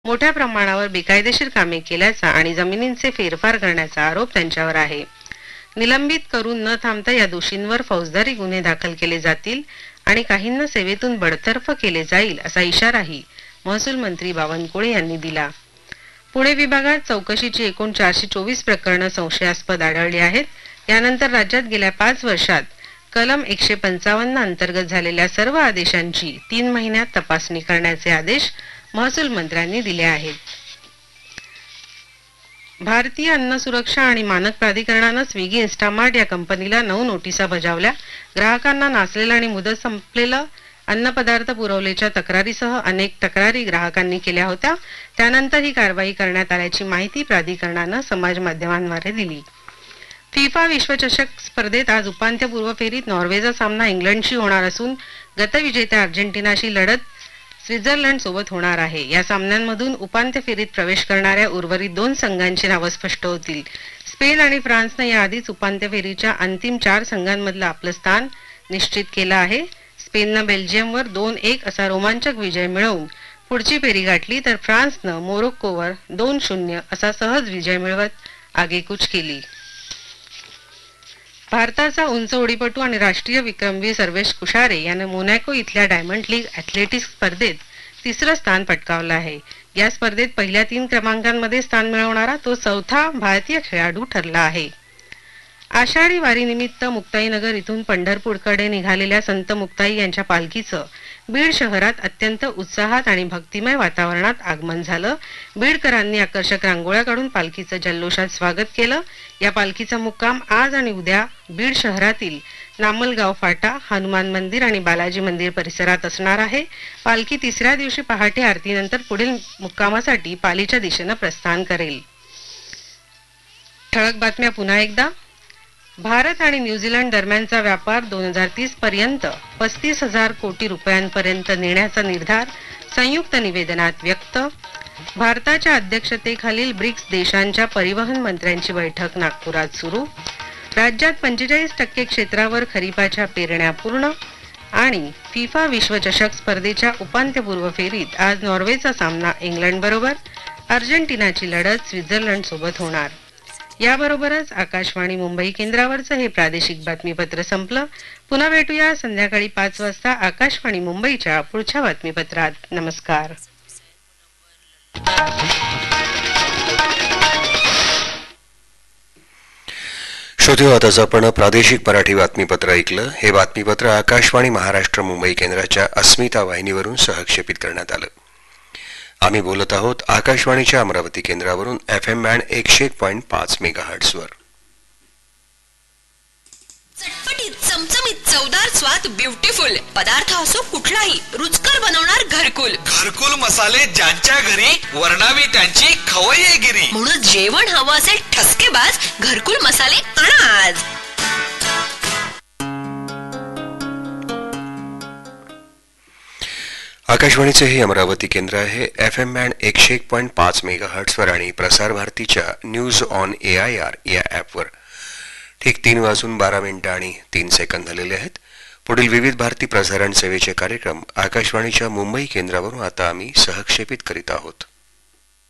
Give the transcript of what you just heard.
मोठ्या प्रमाणावर बेकायदेशीर कामे केल्याचा आणि जमिनींचे फेरफार करण्याचा आरोप त्यांच्यावर आहे. निलंबित करून न थांबता या दोषींवर फौजदारी गुन्हे दाखल केले जातील आणि काहींना सेवेतून बडतर्फ केले जाईल असा इशाराही महसूल मंत्री बावनकुळे यांनी दिला. पुणे विभागात चौकशीची एकूण 424 प्रकरणं संशयास्पद आढळली आहेत. यानंतर राज्यात गेल्या 5 वर्षात कलम 155 अंतर्गत झालेल्या सर्व आदेशांची 3 महिन्यात तपासणी करण्याचे आदेश महसूल मंत्र्यांनी दिले आहेत. भारतीय अन्न सुरक्षा आणि मानक प्राधिकरणानं स्विगी इन्स्टामार्ट या कंपनीला 9 नोटिसा बजावल्या. ग्राहकांना नासलेलं आणि मुदत संपलेलं अन्नपदार्थ पुरवल्याच्या तक्रारीसह अनेक तक्रारी ग्राहकांनी केल्या होत्या. त्यानंतर ही कारवाई करण्यात आल्याची माहिती प्राधिकरणानं समाज माध्यमांद्वारे दिली. फिफा विश्वचषक स्पर्धेत आज उपांत्यपूर्व फेरीत नॉर्वेचा सामना इंग्लंडशी होणार असून गतविजेत्या अर्जेंटिनाशी लढत स्वित्झर्लंड सोबत होणार आहे. या सामन्यांमधून उपांत्य फेरीत प्रवेश करणाऱ्या उर्वरित 2 संघांची नावं स्पष्ट होतील. स्पेन आणि फ्रान्सनं याआधीच उपांत्य फेरीच्या अंतिम 4 संघांमधलं आपलं स्थान निश्चित केलं आहे. स्पेननं बेल्जियमवर 2-1 असा रोमांचक विजय मिळवून पुढची फेरी गाठली, तर फ्रान्सनं मोरोक्कोवर 2-0 असा सहज विजय मिळवत आगेकूच केली. भारताचा उंच उडीपटू आणि राष्ट्रीय विक्रमवीर सर्वेश कुशारे याने मोनॅको इथल्या डायमंड लीग ॲथलेटिक्स स्पर्धेत 3रं स्थान पटकावलं आहे. या स्पर्धेत पहिल्या 3 क्रमांकांमध्ये स्थान मिळवणारा तो 4था भारतीय खेळाडू ठरला आहे. आषाढी वारीनिमित्त मुक्ताईनगर इथून पंढरपूरकडे निघालेल्या संत मुक्ताई यांच्या पालखीचं बीड शहरात अत्यंत उत्साहात आणि भक्तिमय वातावरणात आगमन झालं. बीडकरांनी आकर्षक रांगोळ्या काढून पालखीचं जल्लोषात स्वागत केलं. या पालखीचा मुक्काम आज आणि उद्या बीड शहरातील नामलगाव फाटा, हनुमान मंदिर आणि बालाजी मंदिर परिसरात असणार आहे. पालखी 3ऱ्या दिवशी पहाटे आरतीनंतर पुढील मुक्कामासाठी पालीच्या दिशेनं प्रस्थान करेल. ठळक बातम्या पुन्हा एकदा. भारत आणि न्यूझीलंड दरम्यानचा व्यापार 2030 पर्यंत 35,000 कोटी रुपयांपर्यंत नेण्याचा निर्धार संयुक्त निवेदनात व्यक्त. भारताच्या अध्यक्षतेखालील ब्रिक्स देशांच्या परिवहन मंत्र्यांची बैठक नागपुरात सुरू. राज्यात 45% क्षेत्रावर खरीपाच्या पेरण्या पूर्ण. आणि फिफा विश्वचषक स्पर्धेच्या उपांत्यपूर्व फेरीत आज नॉर्वेचा सामना इंग्लंडबरोबर, अर्जेंटिनाची लढत स्वित्झर्लंड सोबत होणार. याबरोबरच आकाशवाणी मुंबई केंद्रावरचं हे प्रादेशिक बातमीपत्र संपलं. पुन्हा भेटूया संध्याकाळी 5 वाजता आकाशवाणी मुंबईच्या पुढच्या बातमीपत्रात. नमस्कार. श्रोते, आताच आपण प्रादेशिक मराठी बातमीपत्र ऐकलं. हे बातमीपत्र आकाशवाणी महाराष्ट्र मुंबई केंद्राच्या अस्मिता वाहिनीवरून सहक्षेपित करण्यात आलं. आम्ही बोलत आहोत आकाशवाणीच्या अमरावती केंद्रावरून FM बँड 101.5 मेगाहर्ट्झवर. चटपटीत, चमचमीत, चवदार स्वाद, ब्युटिफुल पदार्थ असो कुठलाही, रुचकर बनवणार घरकुल. घरकुल मसाले ज्यांच्या घरी, वर्णावी त्यांची खवय्येगिरी. म्हणून जेवण हवं असेल ठसकेबाज, घरकुल मसाले आणा आज. आकाशवाणीचे हे अमरावती केंद्र आहे. FM बँड 101.5 मेगाहर्ट्झवर आणि प्रसार भारतीच्या न्यूज ऑन AIR या ॲपवर ठीक 3:12 आणि 3 सेकंद झालेले आहेत. पुढील विविध भारती प्रसारण सेवेचे कार्यक्रम आकाशवाणीच्या मुंबई केंद्रावरून आता आम्ही सहक्षेपित करीत आहोत.